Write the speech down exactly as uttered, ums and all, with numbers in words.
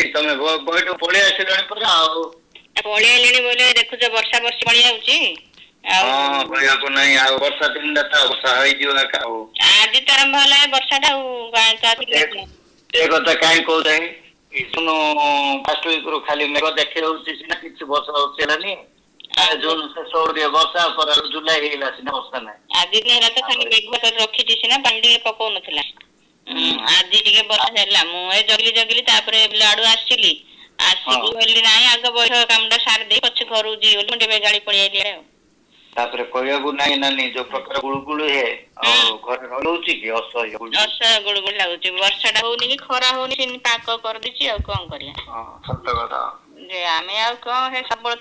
ତମେ ବଇଠୁ ପଳେଇ ଆସିଲଣି ପରା ଆଉ ପଳେଇ ଆଇଲେଣି ବୋଲେ ଦେଖୁଛ ବର୍ଷା ବର୍ଷି ପଳେଇ ଯାଉଛି। ହଁ କହିବାକୁ ନାହିଁ ଆଉ ବର୍ଷା ଦିନଟା ତ ବର୍ଷା ହେଇଯିବ ଏକା ଆଉ ଆଜି ତ ଆରମ୍ଭ ହେଲା ବର୍ଷା ଟା ଆଉ ଏ କଥା କାହିଁ କହୁଛ ଶୁଣୁ ଫାଷ୍ଟ ୱିକରୁ ଖାଲି ମେଘ ଦେଖେଇ ହଉଛି ସିନା କିଛି ବର୍ଷା ହଉଛି ହେଲାନି। ଜୁନ ଶେଷ ଟିକେ ବର୍ଷା ପରେ ଜୁଲାଇ ହେଇଗଲା ସିନା ବର୍ଷା ନାହିଁ। ଆଜି ଦିନ ହେଲା ତ ଖାଲି ମେଘୁଆ କରି ରଖିଛି ସିନା ପାଣି ଟିକେ ପକଉନଥିଲା। ଆଜି ଟିକେ ବର୍ଷା ହେଲା ମୁଁ ଏ ଜଗିଲି ଜଗିଲି ତାପରେ ବିଲ ଆଡୁ ଆସିଲି ଆସିକି କହିଲି ନାଇଁ ଆଗ ବୈଠକ କାମ ଟା ସାରି ଦେଇ ପଛେ ଘରକୁ ଯିବି ବୋଲି ମୁଁ ଟିକେ ଗାଳି ପଳେଇ ଆଇଲି ଆଉ ତାପରେ କହିବାକୁ ନାହିଁ ନାନୀ ଯୋଉ ପ୍ରକାର ଗୁଳୁଗୁଳି ହୁଏ ଆଉ ଘରେ ରହୁଛି କି ଅସହ୍ୟ ଅସହ୍ୟ ଗୁଳୁଗୁଳି ଲାଗୁଛି। ବର୍ଷା ଟା ହଉନି କି ଖରା ହଉନି ସେମିତି ପାଗ କରିଦେଇଛି ଆଉ କଣ କରିବା। ହଁ ସତ କଥା। ଯେ ଆମେ ଆଉ କଣ ସବୁବେଳେ